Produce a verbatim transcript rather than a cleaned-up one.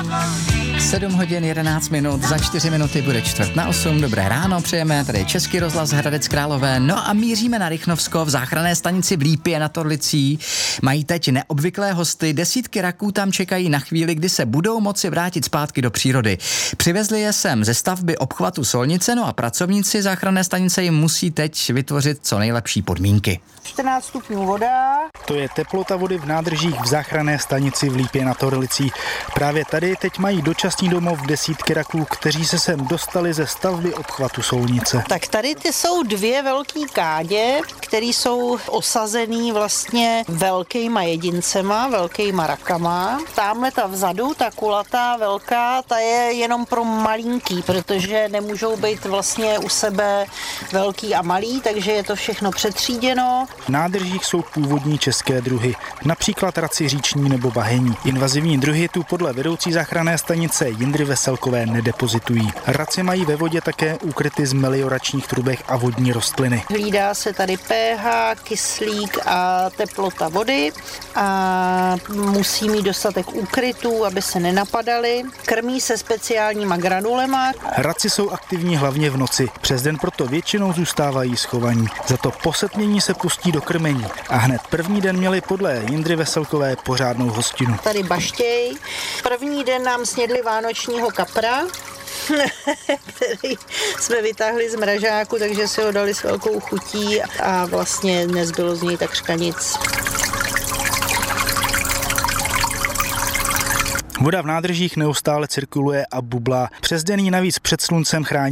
sedm hodin jedenáct minut, za čtyři minuty bude čtvrt na osm. Dobré ráno, přejeme, tady je Český rozhlas Hradec Králové. No a míříme na Rychnovsko v záchranné stanici v Lípě nad Orlicí. Mají teď neobvyklé hosty, desítky raků tam čekají na chvíli, kdy se budou moci vrátit zpátky do přírody. Přivezli je sem ze stavby obchvatu Solnice, no a pracovníci záchranné stanice jim musí teď vytvořit co nejlepší podmínky. čtrnáct stupňů voda. To je teplota vody v nádržích v záchranné stanici v Lípě nad Orlicí. Právě tady teď mají dočasný domov desítky raků, kteří se sem dostali ze stavby obchvatu Solnice. Tak tady ty jsou dvě velký kádě, které jsou osazený vlastně velkýma jedincema, velkýma rakama. Támhle ta vzadu, ta kulatá velká, ta je jenom pro malinký, protože nemůžou být vlastně u sebe velký a malý, takže je to všechno přetříděno. V nádržích jsou původní české druhy, například raci říční nebo bahení. Invazivní druhy tu podle vedoucí záchranné stanice Jindry Veselkové nedepozitují. Raci mají ve vodě také úkryty z melioračních trubek a vodní rostliny. Hlídá se tady pH, kyslík a teplota vody a musí mít dostatek úkrytů, aby se nenapadaly. Krmí se speciálníma granulema. Raci jsou aktivní hlavně v noci, přes den proto většinou zůstávají schovaní. Za to po setmění se pustí do krmení a hned první den měli podle Jindry Veselkové pořádnou hostinu. Tady baštěj. První den nám snědli vánočního kapra, který jsme vytáhli z mražáku, takže si ho dali s velkou chutí a vlastně nezbylo z něj takřka nic. Voda v nádržích neustále cirkuluje a bublá. Přes den ji navíc před sluncem chrání